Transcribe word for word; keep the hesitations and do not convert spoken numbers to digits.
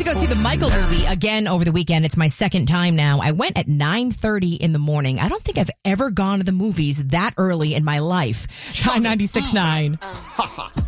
go see the Michael movie again over the weekend. It's my second time now. I went at nine thirty in the morning. I don't think I've ever gone to the movies that early in my life. Time ninety-six point nine.